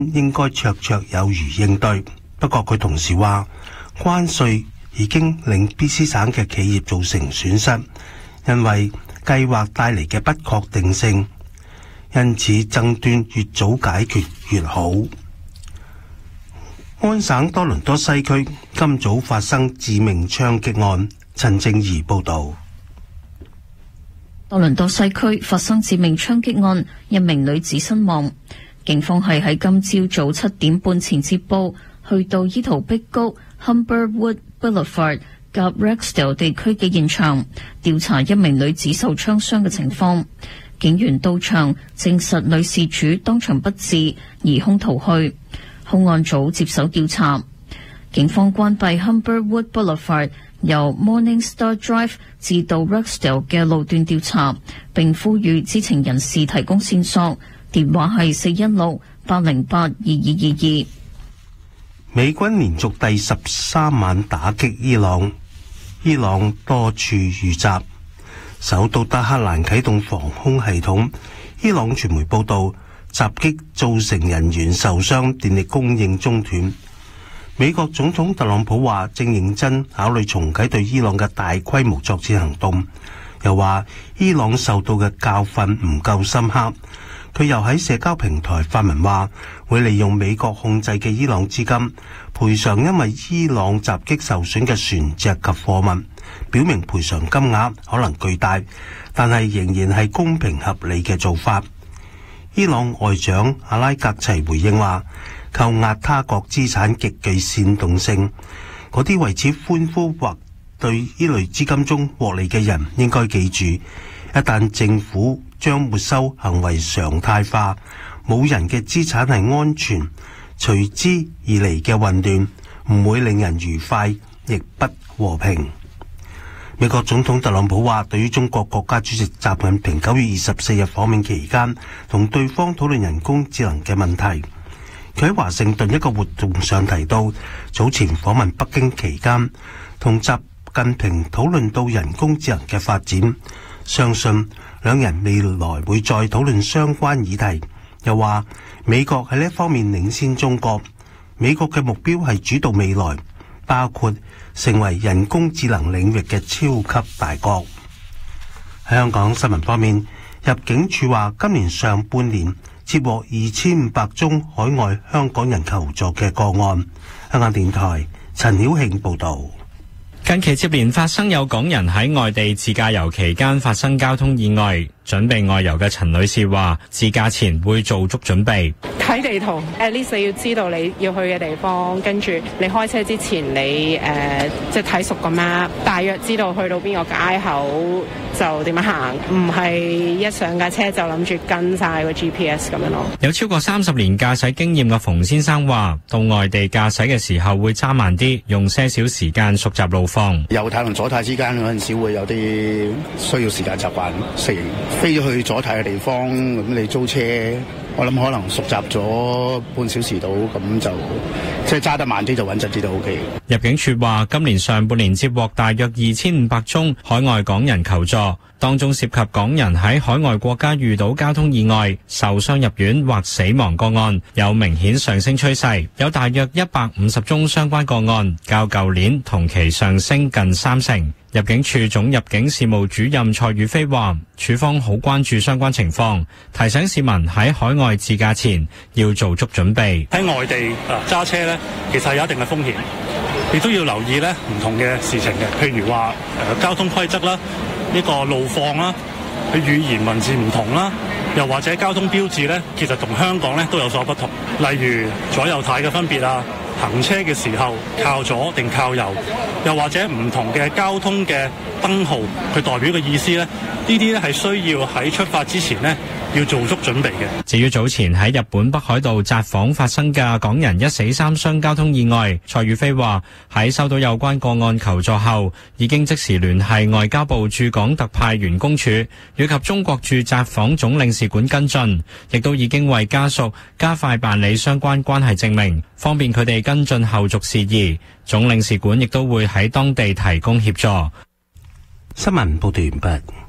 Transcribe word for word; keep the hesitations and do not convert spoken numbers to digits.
應該綽綽有餘應對。不過佢同時話，關稅已經令 B C 省嘅企業造成損失，因為計劃帶嚟嘅不確定性，因此爭端越早解決越好。安省多倫多西區今早發生致命槍擊案，陳正儀報導。 多倫多西區發生致命槍擊案，一名女子身亡。警方係喺今朝早七點半前接報，去到伊圖碧谷 Humberwood Boulevard 及 Rexdale 地區嘅現場，調查一名女子受槍傷嘅情況。警員到場證實女事主當場不治，疑兇逃去。兇案組接手調查。警方關閉 Humberwood Boulevard 由 Morningstar Drive 至到 Rexdale 嘅路段調查，並呼籲知情人士提供線索。電話係四一六八零八二二二二。 美軍連續第十三晚打擊伊朗，伊朗多處遇襲，首都德黑蘭啟動防空系統。伊朗傳媒報道，襲擊造成人員受傷，電力供應中斷。美國總統特朗普話正認真考慮重啟對伊朗嘅大規模作戰行動，又話伊朗受到嘅教訓唔夠深刻。佢又喺社交平台發文話，會利用美國控制嘅伊朗資金賠償因為伊朗襲擊受損嘅船隻及貨物，表明賠償金額可能巨大，但係仍然係公平合理嘅做法。伊朗外長阿拉格齊回應話，扣押他國資產極具煽動性，嗰啲為此歡呼或對呢類資金中獲利嘅人應該記住，一旦政府將沒收行為常態化，冇人嘅資產係安全，隨之而嚟嘅混亂唔會令人愉快，亦不和平。美國總統特朗普話，對於中國國家主席習近平九月二十四日訪問期間同對方討論人工智能嘅問題，佢喺華盛頓一個活動上提到，早前訪問北京期間同習近平討論到人工智能嘅發展，相信兩人未來會再討論相關議題。又話美國喺呢一方面領先中國，美國嘅目標係主導未來，包括成為人工智能領域嘅超級大國。喺香港新聞方面，入境處話今年上半年接獲二千五百宗海外香港人求助嘅個案。香港電台陳曉慶報導。 近期接連發生有港人喺外地自駕遊期間發生交通意外，準備外遊嘅陳女士話，自駕前會做足準備。 睇地圖 ，at least 你要知道你要去嘅地方，跟住你開車之前你誒、呃、即係睇熟個 map，大約知道去到邊個街口就點樣行，唔係一上架車就諗住跟晒個 G P S 咁樣咯。 有超過三十年駕駛經驗嘅馮先生話，到外地駕駛嘅時候會揸慢啲，用些少時間熟習路況。 右軚同左軚之間嗰陣時會有啲需要時間習慣適應。飛咗去左軚嘅地方，咁你租車，我諗可能熟習咗半小時到，咁就即係揸得慢啲就穩陣啲都 OK。 入境處話，今年上半年接獲大約二千五百宗海外港人求助，當中涉及港人喺海外國家遇到交通意外、受傷入院或死亡個案，有明顯上升趨勢，有大約一百五十宗相關個案，較舊年同期上升近三成。入境處總入境事務主任蔡宇飛話，處方好關注相關情況，提醒市民喺海外自駕前要做足準備。 喺外地啊揸車咧，其實有一定嘅風險，亦都要留意咧唔同嘅事情嘅，譬如話誒交通規則啦，呢個路況啦，佢語言文字唔同啦，又或者交通標誌咧，其實同香港咧都有所不同，例如左右軚嘅分別啊。行車嘅時候靠左定靠右，又或者唔同嘅交通嘅燈號，佢代表嘅意思呢，呢啲咧係需要喺出發之前呢要做足準備嘅。 至於早前喺日本北海道札幌發生嘅港人一死三傷交通意外，蔡宇飛話喺收到有關個案求助後，已經即時聯繫外交部駐港特派員公署以及中國駐札幌總領事館跟進，亦都已經為家屬加快辦理相關關係證明，方便佢哋跟進後續事宜。總領事館亦都會喺當地提供協助。 新聞報道完畢。